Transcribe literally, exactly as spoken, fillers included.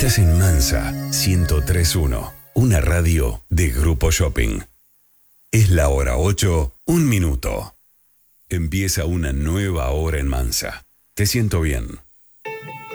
Estás en Mansa ciento tres punto uno, una radio de Grupo Shopping. Es la hora ocho, un minuto. Empieza una nueva hora en Mansa. Te siento bien.